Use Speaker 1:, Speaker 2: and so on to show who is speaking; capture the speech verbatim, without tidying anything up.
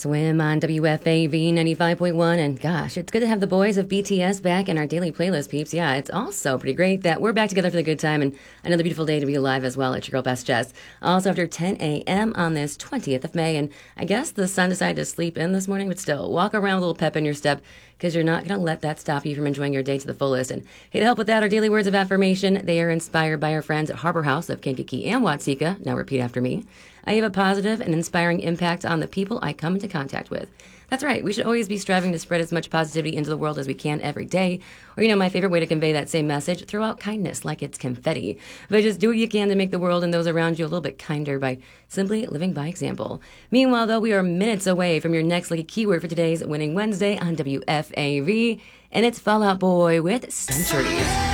Speaker 1: Swim on W F A V ninety-five point one. And gosh, it's good to have the boys of B T S back in our daily playlist, peeps. Yeah, it's also pretty great that we're back together for the good time and another beautiful day to be alive as well. It's your girl, Best Jess. Also, after ten a.m. on this twentieth of May. And I guess the sun decided to sleep in this morning, but still, walk around with a little pep in your step because you're not going to let that stop you from enjoying your day to the fullest. And hey, to help with that, our daily words of affirmation, they are inspired by our friends at Harbor House of Kankakee and Watseka. Now repeat after me. I have a positive and inspiring impact on the people I come into contact with. That's right. We should always be striving to spread as much positivity into the world as we can every day. Or, you know, my favorite way to convey that same message, throw out kindness like it's confetti. But just do what you can to make the world and those around you a little bit kinder by simply living by example. Meanwhile, though, we are minutes away from your next lucky keyword for today's Winning Wednesday on W F A V, and it's Fall Out Boy with Centuries.